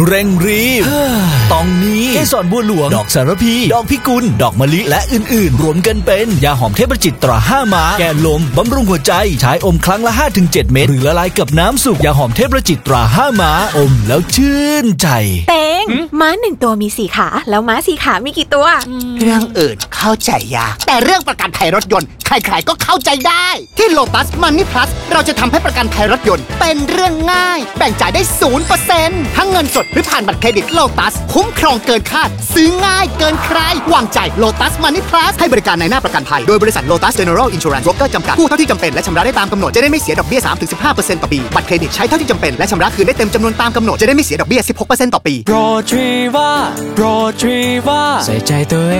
เร่งรีบตองนี้เกสรบัวหลวงดอกสารพีดอกพิกุลดอกมะลิและอื่นๆรวมกันเป็นยาหอมเทพจิตตรา5 ม้าแก้ลมบำรุงหัวใจใช้อมครั้งละ 5-7 เม็ดหรือละลายกับน้ำสุกยาหอมเทพจิตตรา5 ม้าอมแล้วชื่นใจเต็งม้า1 ตัวมี4 ขาแล้วม้า4 ขามีกี่ตัวเรื่องอื่นเข้าใจยากแต่เรื่องประกันภัยรถยนต์ใครๆก็เข้าใจได้ที่ Lotus Money Plus เราจะทำให้ประกันภัยรถยนต์เป็นเรื่องง่ายแบ่งจ่ายได้ 0% ทั้งเงินสดหรือผ่านบัตรเครดิต Lotus คุ้มครองเกินคาดซื้อง่ายเกินใครวางใจ Lotus Money Plus ให้บริการในหน้าประกันภัยโดยบริษัท Lotus General Insurance Broker จำกัดกู้เท่าที่จำเป็นและชำระได้ตามกำหนดจะได้ไม่เสียดอกเบี้ย 3-15% ต่อปีบัตรเครดิตใช้เท่าที่จำเป็นและชำระคืนได้เต็มจำนวนตามกำหนดจะได้ไม่เสียดอกเบี้ย 16% ต่อปีโปรทรีว่าใส่ใจตัวเอง